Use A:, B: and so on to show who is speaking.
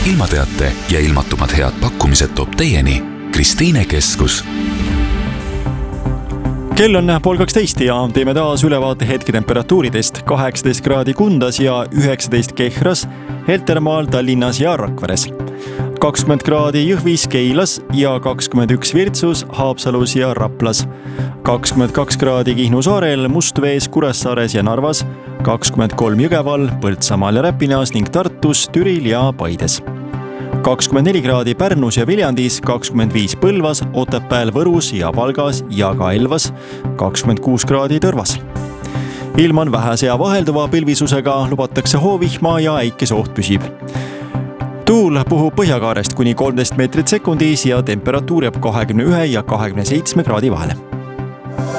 A: ilmateate ja ilmatumad head pakkumised toob teieni Kristiine Keskus.
B: Kell on 11:30 ja teeme taas ülevaate hetketemperatuuridest. 18 kraadi Kundas ja 19 Kehras, Heltermaal, Tallinnas ja Rakveres. 20 kraadi Jõhvis, Keilas ja 21 Virtsus, Haapsalus ja Raplas. 22 kraadi Kihnu saarel, Mustvees, Kuressaares ja Narvas. 23 Jõgeval, Põltsamaal ja Räpinaas ning Tartus, Türil ja Paides. 24 kraadi Pärnus ja Viljandis, 25 Põlvas, Otepääl, Võrus ja Valgas ja ka Elvas, 26 kraadi Tõrvas. Ilm on vähese ja vahelduva pilvisusega, lubatakse hoovihma ja äikesoht püsib. Tuul puhub põhjakaarest kuni 13 meetrit sekundis ja temperatuur jääb 21 ja 27 kraadi vahele.